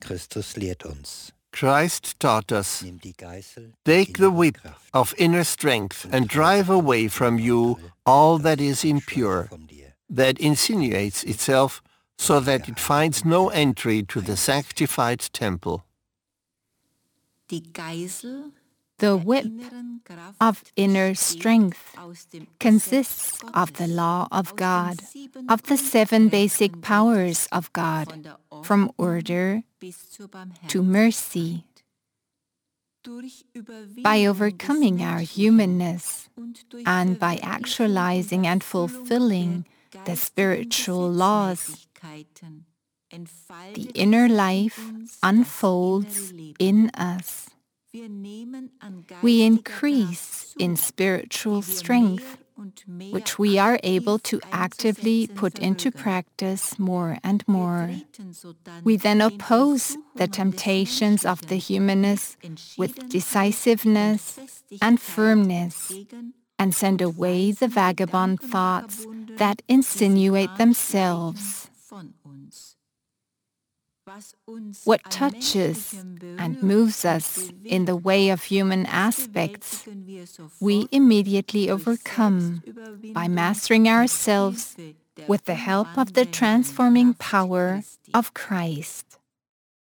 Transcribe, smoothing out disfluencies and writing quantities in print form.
Christus lehrt uns. Christ taught us, Nimm die Geißel take the inneren whip Kraft of inner strength and drive away from you all that is impure, von dir. that insinuates itself so that it finds no entry to the sanctified temple. The whip of inner strength consists of the law of God, of the 7 basic powers of God, from order to mercy. By overcoming our humanness and by actualizing and fulfilling the spiritual laws, the inner life unfolds in us. We increase in spiritual strength, which we are able to actively put into practice more and more. We then oppose the temptations of the humanness with decisiveness and firmness, and send away the vagabond thoughts that insinuate themselves. What touches and moves us in the way of human aspects, we immediately overcome by mastering ourselves with the help of the transforming power of Christ.